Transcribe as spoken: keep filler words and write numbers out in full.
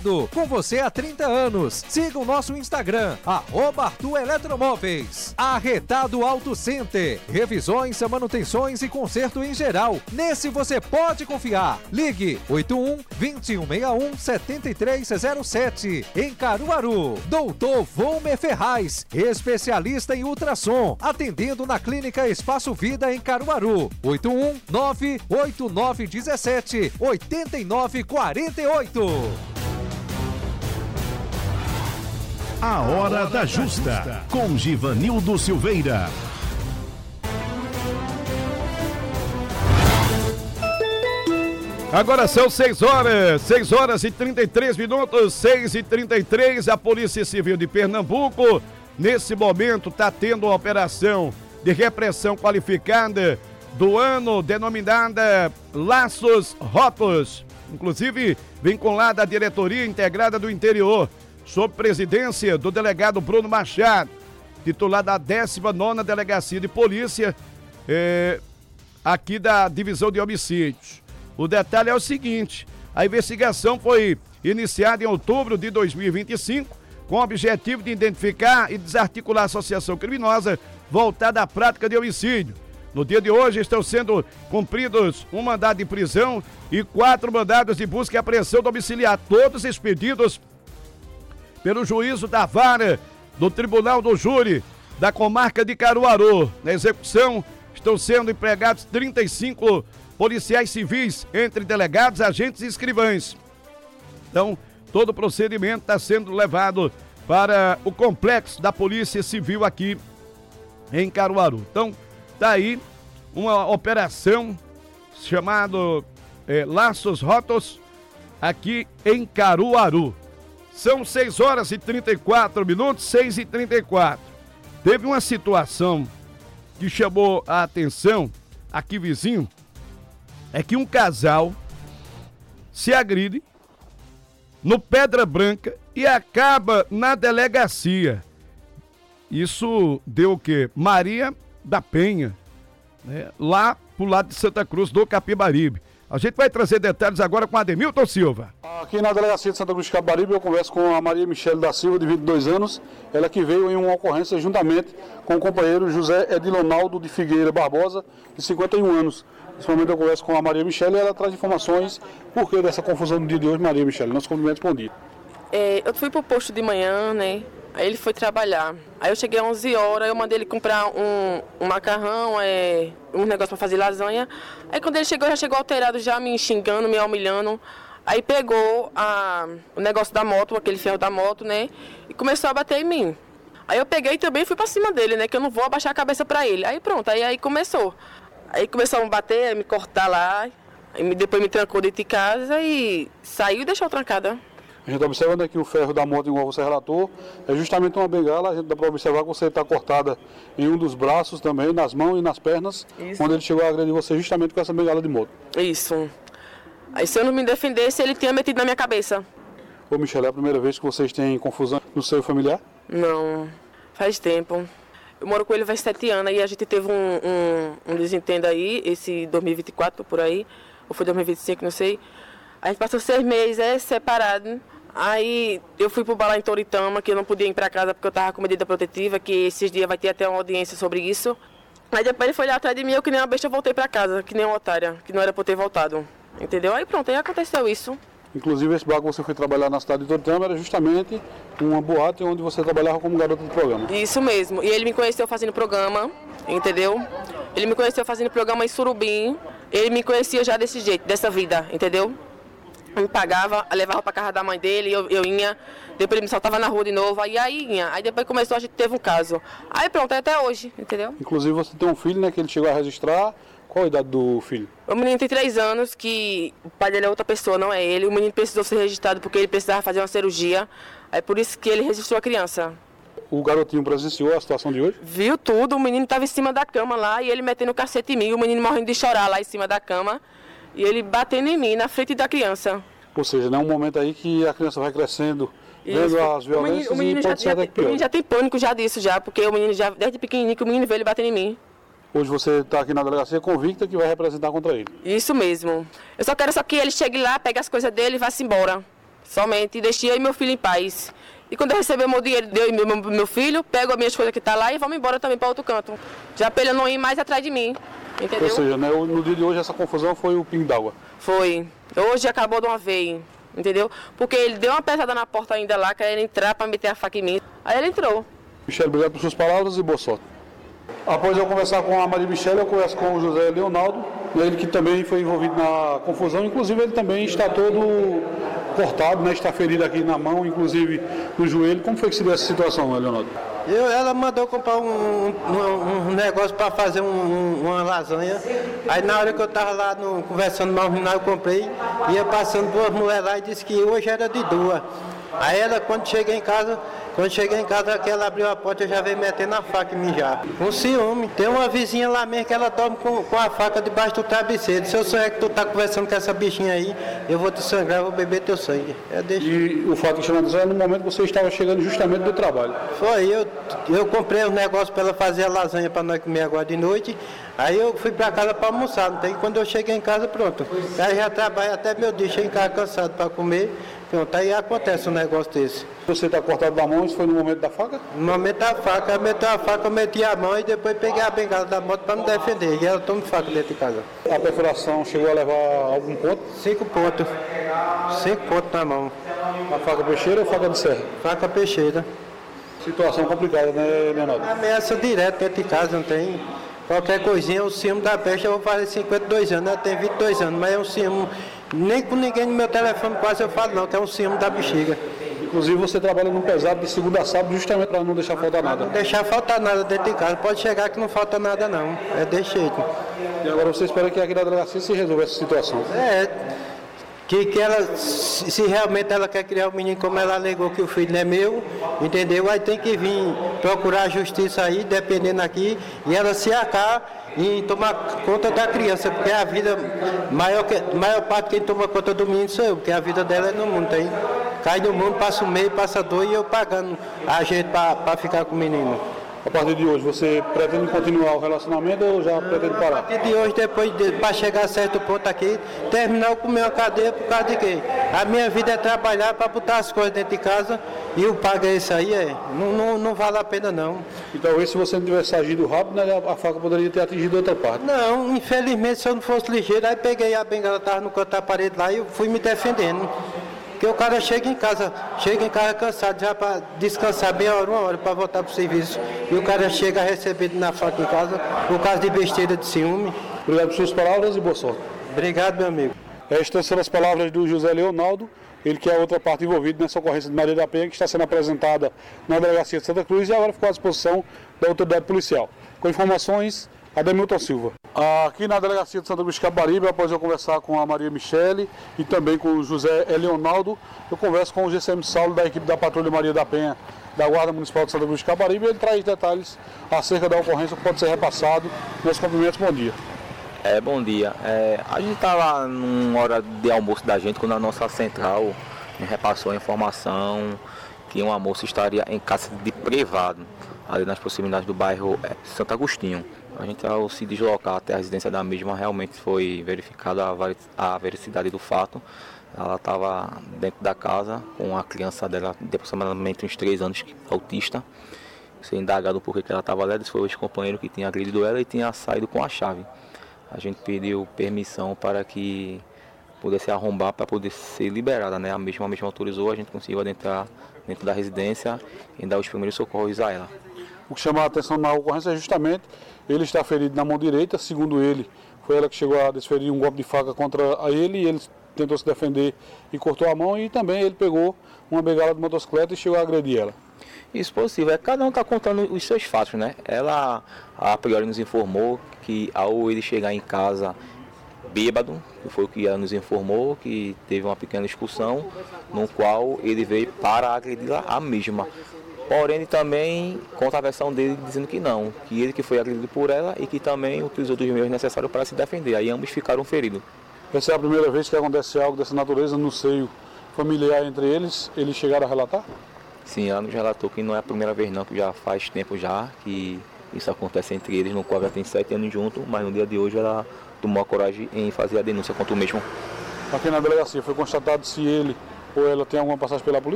Eduardo, com você há trinta anos. Siga o nosso Instagram, arroba Arthur Eletromóveis. Arretado Auto Center, revisões, manutenções e conserto em geral. Nesse você pode confiar. Ligue oito um, dois um seis um, sete três zero sete, em Caruaru. Doutor Volmer Ferraz, especialista em ultrassom, atendendo na Clínica Espaço Vida em Caruaru. oito um nove oito nove um sete, oito nove quatro oito. A Hora da Justa, com Givanildo Silveira. Agora são seis horas, seis horas e trinta e três minutos, seis e trinta e três. A Polícia Civil de Pernambuco, nesse momento, está tendo uma operação de repressão qualificada do ano denominada Laços Rotos. Inclusive, vinculada à Diretoria Integrada do Interior, sob presidência do delegado Bruno Machado, titular da décima nona Delegacia de Polícia, é, aqui da Divisão de Homicídios. O detalhe é o seguinte: a investigação foi iniciada em outubro de dois mil e vinte e cinco, com o objetivo de identificar e desarticular a associação criminosa voltada à prática de homicídio. No dia de hoje estão sendo cumpridos um mandado de prisão e quatro mandados de busca e apreensão domiciliar, todos expedidos pelo juízo da vara do Tribunal do Júri da comarca de Caruaru. Na execução estão sendo empregados trinta e cinco policiais civis, entre delegados, agentes e escrivães. Então, todo o procedimento está sendo levado para o complexo da Polícia Civil aqui em Caruaru. Então, tá aí uma operação chamada é, Laços Rotos aqui em Caruaru. São seis horas e trinta e quatro minutos, seis e trinta e quatro. Teve uma situação que chamou a atenção aqui vizinho, é que um casal se agride no Pedra Branca e acaba na delegacia. Isso deu o quê? Maria da Penha, né? Lá pro lado de Santa Cruz do Capibaribe. A gente vai trazer detalhes agora com Ademilton Silva. Aqui na delegacia de Santa Cruz do Capibaribe eu converso com a Maria Michele da Silva, de vinte e dois anos. Ela que veio em uma ocorrência juntamente com o companheiro José Edilonaldo de Figueira Barbosa, de cinquenta e um anos. Nesse momento eu converso com a Maria Michele e ela traz informações por que dessa confusão no dia de hoje. Maria Michele, nosso cumprimento, bom dia. É, eu fui pro posto de manhã, né? Aí ele foi trabalhar. Aí eu cheguei às onze horas, eu mandei ele comprar um, um macarrão, é, um negócio para fazer lasanha. Aí quando ele chegou, já chegou alterado, já me xingando, me humilhando. Aí pegou a, o negócio da moto, aquele ferro da moto, né? E começou a bater em mim. Aí eu peguei também e fui para cima dele, né? Que eu não vou abaixar a cabeça para ele. Aí pronto, aí, aí começou. Aí começou a me bater, a me cortar lá. Aí depois me trancou dentro de casa e saiu e deixou trancada. A gente está observando aqui o ferro da moto, igual você relatou, é justamente uma bengala. A gente dá para observar que você está cortada em um dos braços também, nas mãos e nas pernas, Isso. quando ele chegou a agredir você justamente com essa bengala de moto. Isso. Aí se eu não me defendesse, ele tinha metido na minha cabeça. Ô Michele, é a primeira vez que vocês têm confusão no seu familiar? Não, faz tempo. Eu moro com ele faz sete anos e a gente teve um, um, um desentendo aí, esse dois mil e vinte e quatro por aí, ou foi dois mil e vinte e cinco, não sei. A gente passou seis meses é, separado. Aí eu fui pro bar lá em Toritama, que eu não podia ir pra casa porque eu tava com medida protetiva, que esses dias vai ter até uma audiência sobre isso. Aí depois ele foi lá atrás de mim, eu que nem uma besta eu voltei pra casa, que nem uma otária, que não era pra eu ter voltado. Entendeu? Aí pronto, aí aconteceu isso. Inclusive esse bar que você foi trabalhar na cidade de Toritama era justamente uma boate onde você trabalhava como garota de programa. Isso mesmo, e ele me conheceu fazendo programa, entendeu? Ele me conheceu fazendo programa em Surubim, ele me conhecia já desse jeito, dessa vida, entendeu? Me pagava, levava pra casa da mãe dele, eu, eu ia, depois ele me soltava na rua de novo, aí, aí ia. Aí depois começou, a gente teve um caso. Aí pronto, é até hoje, entendeu? Inclusive você tem um filho, né, que ele chegou a registrar. Qual a idade do filho? O menino tem três anos, que o pai dele é outra pessoa, não é ele. O menino precisou ser registrado porque ele precisava fazer uma cirurgia. Aí por isso que ele registrou a criança. O garotinho presenciou a situação de hoje? Viu tudo, o menino estava em cima da cama lá e ele metendo o cacete em mim, o menino morrendo de chorar lá em cima da cama. E ele batendo em mim, na frente da criança. Ou seja, é um momento aí que a criança vai crescendo, Isso. vendo as violências o menino, o menino e já, pode ser já, até tem, o menino já tem pânico já disso, já, porque o menino já, desde pequenininho, que o menino veio ele batendo em mim. Hoje você está aqui na delegacia convicta que vai representar contra ele. Isso mesmo. Eu só quero só que ele chegue lá, pegue as coisas dele e vá-se embora. Somente deixei eu e meu filho em paz. E quando eu receber meu dinheiro, eu e meu, meu, meu filho, pego as minhas coisas que tá lá e vamos embora também para outro canto. Já para ele não ir mais atrás de mim, entendeu? Ou seja, né, no dia de hoje essa confusão foi o pingo d'água. Foi. Hoje acabou de uma vez, entendeu? Porque ele deu uma pesada na porta ainda lá, querendo entrar para meter a faca em mim. Aí ele entrou. Michele, obrigado por suas palavras e boa sorte. Após eu conversar com a Maria Michele, eu converso com o José Leonaldo, ele que também foi envolvido na confusão, inclusive ele também está todo cortado, né, está ferido aqui na mão, inclusive no joelho. Como foi que se deu essa situação, Leonaldo? Eu, ela mandou comprar um, um, um negócio para fazer um, uma lasanha. Aí na hora que eu estava lá no, conversando mal, eu comprei, ia passando duas mulheres lá e disse que hoje era de duas. Aí ela, quando cheguei em casa, quando cheguei em casa, que ela abriu a porta, eu já veio metendo a faca em mim já. Com ciúme. Tem uma vizinha lá mesmo que ela dorme com, com a faca debaixo do travesseiro. Se eu souber que tu tá conversando com essa bichinha aí, eu vou te sangrar, eu vou beber teu sangue. Eu deixo. E o fato que chama a atenção é no momento que você estava chegando justamente do trabalho. Foi, eu, eu comprei um negócio para ela fazer a lasanha para nós comer agora de noite. Aí eu fui para casa para almoçar, não tem? Quando eu cheguei em casa, pronto. Aí já trabalho até meu dia, cheguei em casa cansado para comer. Pronto, aí acontece um negócio desse. Você está cortado da mão, isso foi no momento da faca? No momento da faca, eu meti a faca, eu meti a mão e depois peguei a bengala da moto para me defender. E ela toma faca dentro de casa. A perfuração chegou a levar algum ponto? Cinco pontos. Cinco pontos na mão. A faca peixeira ou faca de serra? Faca peixeira. Situação complicada, né, Leonardo? Ameaça direto dentro de casa, não tem... Qualquer coisinha, o ciúme da peste, eu vou fazer cinquenta e dois anos, eu tenho vinte e dois anos, mas é um ciúme, nem com ninguém no meu telefone quase eu falo não, que é um ciúme da bexiga. Inclusive você trabalha no pesado de segunda a sábado justamente para não deixar faltar nada. Não deixar faltar nada dentro de casa, pode chegar que não falta nada não, é desse jeito. E agora você espera que aqui na delegacia se resolva essa situação? É, que, que ela, se realmente ela quer criar o menino como ela alegou que o filho não é meu, entendeu? Aí tem que vir procurar a justiça aí, dependendo aqui, e ela se acar e tomar conta da criança, porque a vida, maior, que, maior parte quem toma conta do menino sou eu, porque a vida dela é no mundo, tem. Cai no mundo, passa um mês, passa dois e eu pagando a gente para ficar com o menino. A partir de hoje, você pretende continuar o relacionamento ou já pretende parar? A partir de hoje, depois de, para chegar a certo ponto aqui, terminar com uma cadeia por causa de quê? A minha vida é trabalhar para botar as coisas dentro de casa e o pago é isso aí, é. Não, não, não vale a pena não. E talvez se você não tivesse agido rápido, né, a faca poderia ter atingido outra parte. Não, infelizmente se eu não fosse ligeiro, aí peguei a bengala, estava no canto da parede lá e eu fui me defendendo. Porque o cara chega em casa, chega em casa cansado, já para descansar meia hora, uma hora para voltar para o serviço. E o cara chega recebido na faca em casa, por causa de besteira de ciúme. Obrigado por suas palavras e boa sorte. Obrigado, meu amigo. Estas são as palavras do José Leonaldo, ele que é a outra parte envolvida nessa ocorrência de Maria da Penha, que está sendo apresentada na delegacia de Santa Cruz e agora ficou à disposição da autoridade policial. Com informações, Ademilton Silva. Aqui na delegacia de Santa Cruz de Capibaribe, após eu conversar com a Maria Michele e também com o José Leonaldo, eu converso com o G C M Saulo da equipe da Patrulha Maria da Penha da Guarda Municipal de Santa Cruz de Capibaribe e ele traz detalhes acerca da ocorrência que pode ser repassado. Meus cumprimentos, bom dia. É, bom dia. É, a gente estava numa hora de almoço da gente quando a nossa central me repassou a informação que uma moça estaria em casa de privado, ali nas proximidades do bairro Santo Agostinho. A gente, ao se deslocar até a residência da mesma, realmente foi verificada a veracidade do fato. Ela estava dentro da casa com a criança dela de aproximadamente uns três anos, autista. Foi indagado por que ela estava lá, disse foi o ex-companheiro que tinha agredido ela e tinha saído com a chave. A gente pediu permissão para que pudesse arrombar para poder ser liberada, né? A mesma, a mesma autorizou, a gente conseguiu adentrar dentro da residência e dar os primeiros socorros a ela. O que chama a atenção na ocorrência é justamente ele está ferido na mão direita, segundo ele, foi ela que chegou a desferir um golpe de faca contra ele, e ele tentou se defender e cortou a mão, e também ele pegou uma bengala de motocicleta e chegou a agredir ela. Isso possível, é cada um está contando os seus fatos, né? Ela, a priori, nos informou que ao ele chegar em casa bêbado, que foi o que ela nos informou, que teve uma pequena discussão, no qual ele veio para agredir a mesma. Porém, ele também conta a versão dele dizendo que não, que ele que foi agredido por ela e que também utilizou dos meios necessários para se defender. Aí ambos ficaram feridos. Essa é a primeira vez que acontece algo dessa natureza no seio familiar entre eles? Eles chegaram a relatar? Sim, ela nos relatou que não é a primeira vez não, que já faz tempo já que isso acontece entre eles, no qual já tem sete anos junto, mas no dia de hoje ela tomou a coragem em fazer a denúncia contra o mesmo. Aqui na delegacia foi constatado se ele Ou ela tem alguma passagem pela polícia?